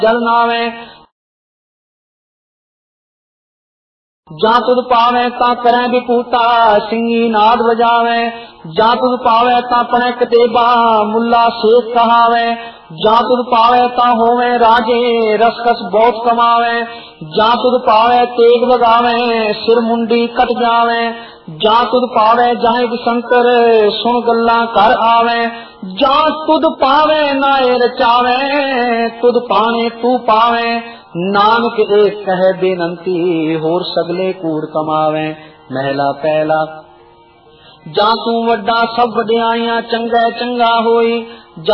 जल नावे। जा तुद पावे ता करे विपूता सिंगी नाद बजावे। जा तुद पावे ता पने कतेबा मुल्ला शेख कहावे। जा तुद पावे ता होवे राजे रसकस बहुत कमावे। जा तुद पावे तेग बगावे सिर मुंडी कट जावे। जा तुद पावे जाए शंकर सुन गल्ला कर आवे। जा तुद पावे नाए रचावे तुद पाने तू पावे। नानक एक कह बेनंती होर सगले कूड़ कमावे। महला पहला। जा तू वड्डा सब वड्याइयां चंगा चंगा होई